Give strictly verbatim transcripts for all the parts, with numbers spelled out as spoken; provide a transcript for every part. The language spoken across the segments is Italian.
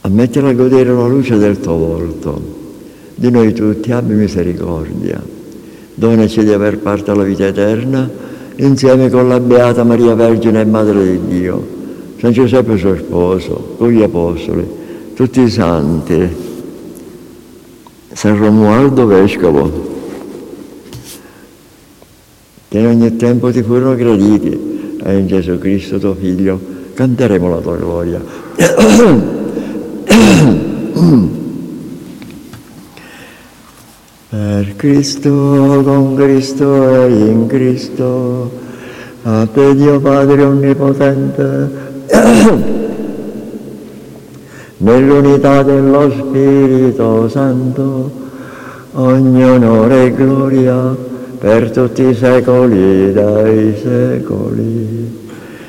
a mettere a godere la luce del tuo volto. Di noi tutti abbi misericordia. Donaci di aver parte alla vita eterna, insieme con la Beata Maria Vergine e Madre di Dio, San Giuseppe suo sposo, con gli Apostoli, tutti i santi, San Romualdo Vescovo, che in ogni tempo ti furono graditi, e in Gesù Cristo tuo Figlio canteremo la tua gloria. Per Cristo, con Cristo e in Cristo, a te Dio Padre Onnipotente, nell'unità dello Spirito Santo, ogni onore e gloria per tutti i secoli dei secoli.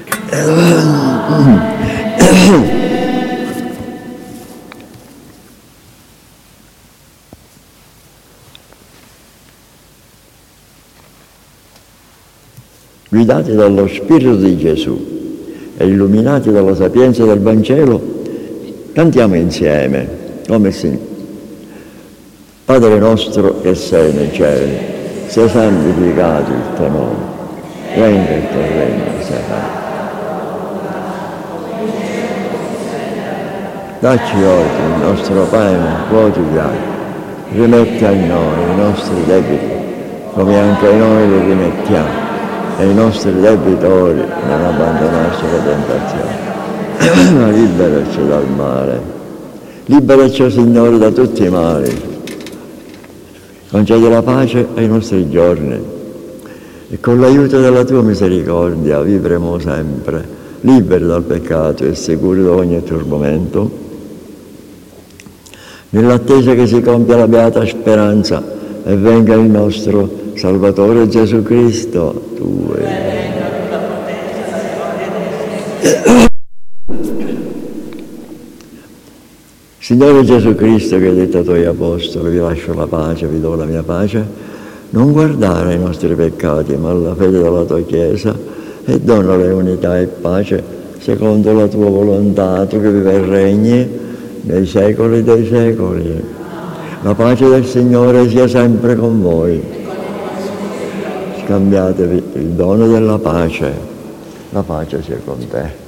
Guidati dallo Spirito di Gesù e illuminati dalla sapienza del Vangelo, cantiamo insieme, come si. Padre nostro che sei nei cieli, sia santificato il tuo nome, venga il tuo regno, sia fatto. Dacci oggi il nostro pane quotidiano, rimetti a noi i nostri debiti, come anche noi li rimettiamo, e i nostri debitori non abbandonarci alla tentazione, ma liberaci dal male. Liberaci, Signore, da tutti i mali. Concedi la pace ai nostri giorni e con l'aiuto della tua misericordia vivremo sempre, liberi dal peccato e sicuri da ogni turbamento, nell'attesa che si compia la beata speranza e venga il nostro Salvatore Gesù Cristo, tu e Signore Gesù Cristo, che hai detto ai tuoi apostoli, vi lascio la pace, vi do la mia pace, non guardare ai nostri peccati, ma alla fede della tua Chiesa, e donale unità e pace secondo la tua volontà, tu che vivi e regni nei secoli dei secoli. La pace del Signore sia sempre con voi. Scambiatevi il dono della pace. La pace sia con te.